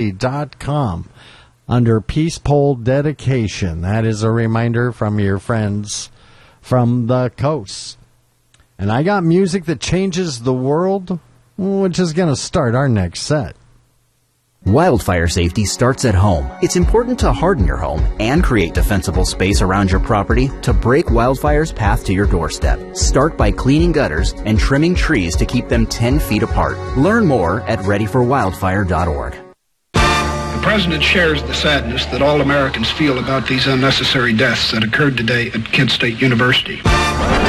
wildfireSafety.com under Peace Pole Dedication. That is a reminder from your friends from the coast. And I got music that changes the world, which is going to start our next set. Wildfire safety starts at home. It's important to harden your home and create defensible space around your property to break wildfire's path to your doorstep. Start by cleaning gutters and trimming trees to keep them 10 feet apart. Learn more at readyforwildfire.org. The President shares the sadness that all Americans feel about these unnecessary deaths that occurred today at Kent State University.